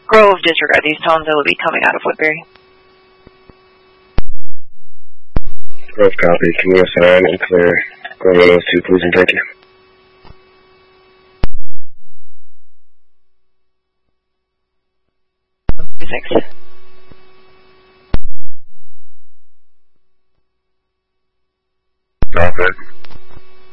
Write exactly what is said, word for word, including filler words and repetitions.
Grove, disregard these tones that will be coming out of Woodbury. Grove copy. Can you assign and clear Grove one oh two, please, and thank you. Six. All good.